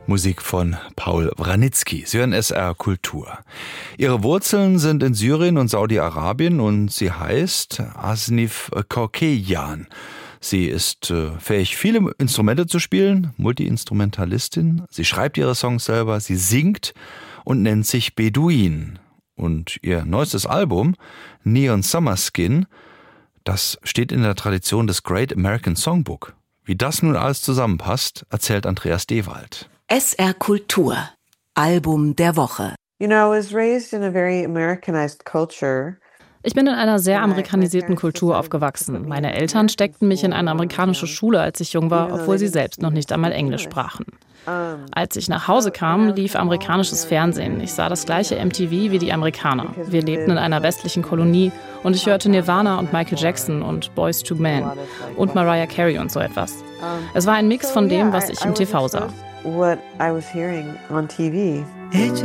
Musik von Paul Wranitzky. Sie hören SR Kultur. Ihre Wurzeln sind in Syrien und Saudi-Arabien und sie heißt Asnif Korkejan. Sie ist fähig, viele Instrumente zu spielen, Multi-Instrumentalistin. Sie schreibt ihre Songs selber, sie singt und nennt sich Beduin. Und ihr neuestes Album, Neon Summer Skin, das steht in der Tradition des Great American Songbook. Wie das nun alles zusammenpasst, erzählt Andreas Dewald. SR Kultur, Album der Woche. You know, I was raised in a very Americanized culture. Ich bin in einer sehr amerikanisierten Kultur aufgewachsen. Meine Eltern steckten mich in eine amerikanische Schule, als ich jung war, obwohl sie selbst noch nicht einmal Englisch sprachen. Als ich nach Hause kam, lief amerikanisches Fernsehen. Ich sah das gleiche MTV wie die Amerikaner. Wir lebten in einer westlichen Kolonie und ich hörte Nirvana und Michael Jackson und Boyz II Men und Mariah Carey und so etwas. Es war ein Mix von dem, was ich im TV sah. What I was hearing on TV.